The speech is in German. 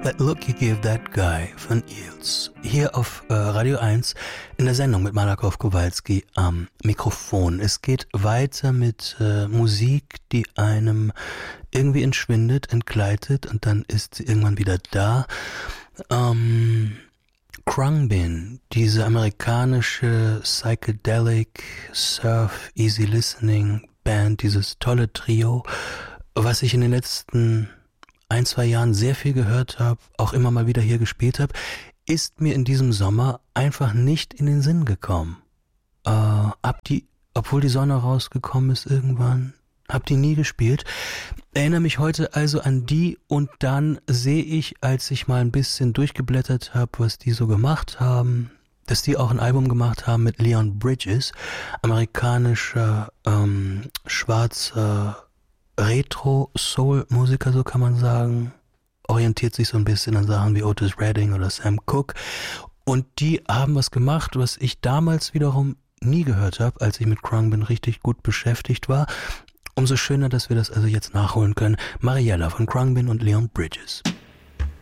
That Look You Give That Guy von Eels. Hier auf Radio 1 in der Sendung mit Malakow Kowalski am Mikrofon. Es geht weiter mit Musik, die einem irgendwie entschwindet, entgleitet und dann ist sie irgendwann wieder da. Khruangbin, diese amerikanische Psychedelic Surf Easy Listening Band, dieses tolle Trio, was ich in den letzten 1-2 Jahren sehr viel gehört habe, auch immer mal wieder hier gespielt habe, ist mir in diesem Sommer einfach nicht in den Sinn gekommen. Obwohl die Sonne rausgekommen ist irgendwann, hab die nie gespielt. Erinnere mich heute also an die und dann sehe ich, als ich mal ein bisschen durchgeblättert habe, was die so gemacht haben, dass die auch ein Album gemacht haben mit Leon Bridges, amerikanischer, schwarzer Retro-Soul-Musiker, so kann man sagen, orientiert sich so ein bisschen an Sachen wie Otis Redding oder Sam Cooke. Und die haben was gemacht, was ich damals wiederum nie gehört habe, als ich mit Khruangbin richtig gut beschäftigt war. Umso schöner, dass wir das also jetzt nachholen können. Mariella von Khruangbin und Leon Bridges.